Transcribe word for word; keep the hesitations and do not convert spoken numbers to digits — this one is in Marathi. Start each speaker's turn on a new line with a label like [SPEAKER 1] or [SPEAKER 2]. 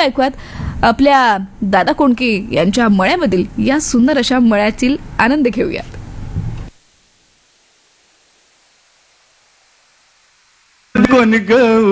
[SPEAKER 1] ऐकूयात आपल्या दादा कोंडके यांच्या मळ्यामधील या सुंदर अशा मळ्यातील आनंद घेऊयात.
[SPEAKER 2] कोण ग